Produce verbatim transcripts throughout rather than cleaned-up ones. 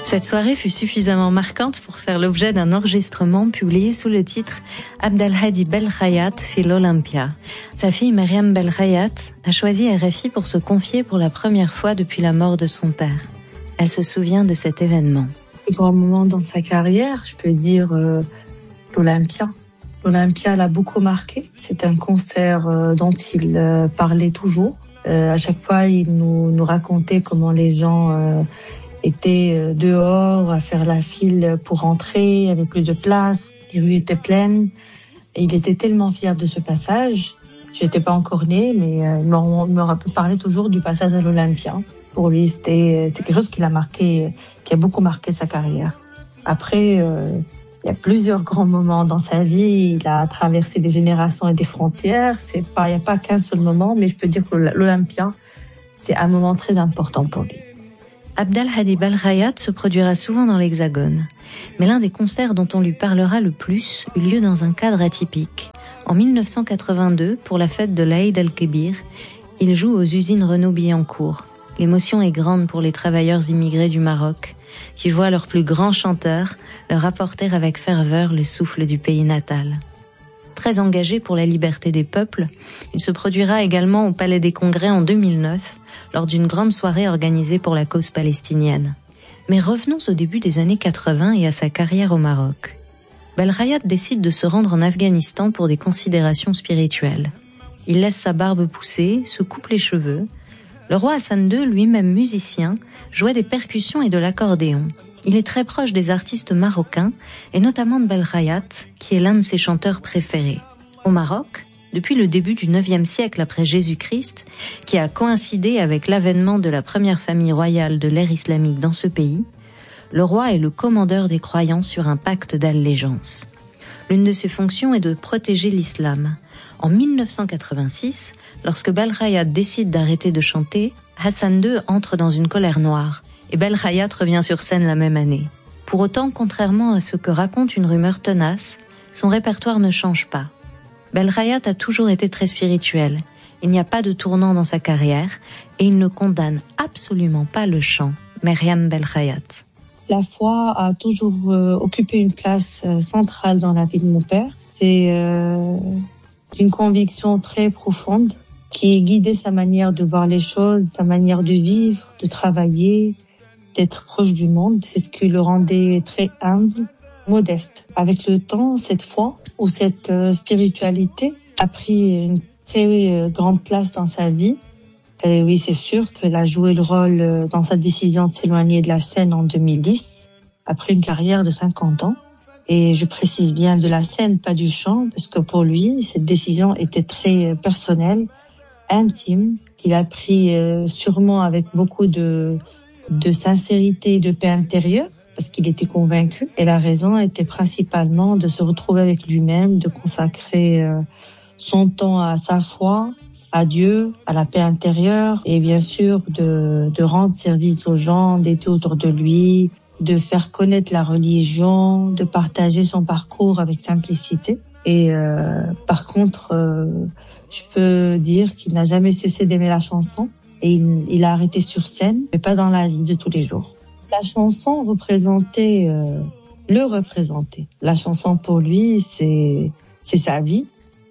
Cette soirée fut suffisamment marquante pour faire l'objet d'un enregistrement publié sous le titre Abdelhadi Belkhayat fi l'Olympia. Sa fille Myriam Belkhayat a choisi R F I pour se confier pour la première fois depuis la mort de son père. Elle se souvient de cet événement. Le grand moment dans sa carrière, je peux dire euh, l'Olympia. L'Olympia l'a beaucoup marqué. C'est un concert euh, dont il euh, parlait toujours. Euh, à chaque fois, il nous, nous racontait comment les gens euh, étaient dehors à faire la file pour rentrer, il n'y avait plus de place, les rues étaient pleines. Et il était tellement fier de ce passage. Je n'étais pas encore née, mais euh, il m'aura parlé toujours du passage à l'Olympia. Pour lui, c'était, c'est quelque chose qui l'a marqué, qui a beaucoup marqué sa carrière. Après, euh, il y a plusieurs grands moments dans sa vie. Il a traversé des générations et des frontières. C'est pas, il n'y a pas qu'un seul moment, mais je peux dire que l'Olympia, c'est un moment très important pour lui. Abdelhadi Belkhayat se produira souvent dans l'Hexagone. Mais l'un des concerts dont on lui parlera le plus eut lieu dans un cadre atypique. En mille neuf cent quatre-vingt-deux, pour la fête de l'Aïd el-Kébir, il joue aux usines Renault-Billancourt. L'émotion est grande pour les travailleurs immigrés du Maroc, qui voient leur plus grand chanteur leur apporter avec ferveur le souffle du pays natal. Très engagé pour la liberté des peuples, il se produira également au Palais des Congrès en deux mille neuf, lors d'une grande soirée organisée pour la cause palestinienne. Mais revenons au début des années quatre-vingts et à sa carrière au Maroc. Belkhayat décide de se rendre en Afghanistan pour des considérations spirituelles. Il laisse sa barbe pousser, se coupe les cheveux. Le roi Hassan deux, lui-même musicien, jouait des percussions et de l'accordéon. Il est très proche des artistes marocains, et notamment de Belkhayat, qui est l'un de ses chanteurs préférés. Au Maroc, depuis le début du neuvième siècle après Jésus-Christ, qui a coïncidé avec l'avènement de la première famille royale de l'ère islamique dans ce pays, le roi est le commandeur des croyants sur un pacte d'allégeance. L'une de ses fonctions est de protéger l'islam. En mille neuf cent quatre-vingt-six, lorsque Belkhayat décide d'arrêter de chanter, Hassan deux entre dans une colère noire, et Belkhayat revient sur scène la même année. Pour autant, contrairement à ce que raconte une rumeur tenace, son répertoire ne change pas. Belkhayat a toujours été très spirituel. Il n'y a pas de tournant dans sa carrière et il ne condamne absolument pas le chant. Myriam Belkhayat. La foi a toujours euh, occupé une place euh, centrale dans la vie de mon père. C'est euh, une conviction très profonde qui guidait sa manière de voir les choses, sa manière de vivre, de travailler, d'être proche du monde. C'est ce qui le rendait très humble, modeste. Avec le temps, cette foi ou cette euh, spiritualité a pris une très euh, grande place dans sa vie. Et oui, c'est sûr qu'elle a joué le rôle euh, dans sa décision de s'éloigner de la scène en deux mille dix, après une carrière de cinquante ans. Et je précise bien de la scène, pas du chant, parce que pour lui, cette décision était très personnelle, intime, qu'il a pris euh, sûrement avec beaucoup de, de sincérité et de paix intérieure, parce qu'il était convaincu. Et la raison était principalement de se retrouver avec lui-même, de consacrer euh, son temps à sa foi, à Dieu, à la paix intérieure, et bien sûr de, de rendre service aux gens, d'être autour de lui, de faire connaître la religion, de partager son parcours avec simplicité. Et euh, par contre, euh, je peux dire qu'il n'a jamais cessé d'aimer la chanson, et il, il a arrêté sur scène, mais pas dans la vie de tous les jours. La chanson représentait, euh, le représentait. La chanson pour lui, c'est, c'est sa vie.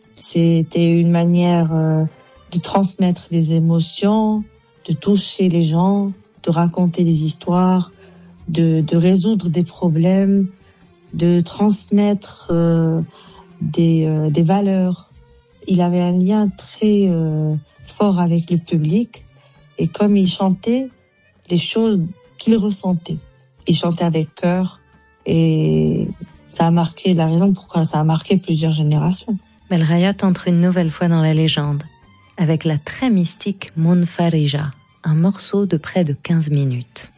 C'était une manière euh, de transmettre des émotions, de toucher les gens, de raconter des histoires, de, de résoudre des problèmes, de transmettre euh, des, euh, des valeurs. Il avait un lien très euh, fort avec le public, et comme il chantait les choses qu'il ressentait, il chantait avec cœur, et ça a marqué, la raison pourquoi ça a marqué plusieurs générations. Belkhayat entre une nouvelle fois dans la légende, avec la très mystique Munfarija, un morceau de près de quinze minutes.